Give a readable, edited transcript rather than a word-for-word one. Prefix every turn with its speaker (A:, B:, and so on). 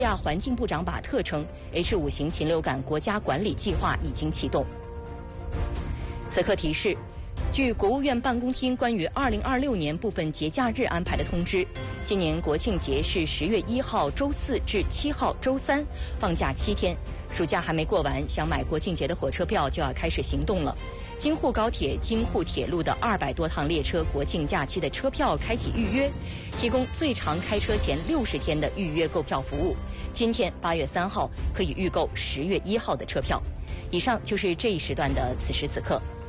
A: 亚环境部长马特称 ，H5型禽流感国家管理计划已经启动。此刻提示。据国务院办公厅关于2026年部分节假日安排的通知，今年国庆节是10月1号周四至7号周三，放假7天。暑假还没过完，想买国庆节的火车票就要开始行动了。京沪高铁、京沪铁路的200多趟列车国庆假期的车票开启预约，提供最长开车前60天的预约购票服务。今天8月3号可以预购10月1号的车票。以上就是这一时段的此时此刻。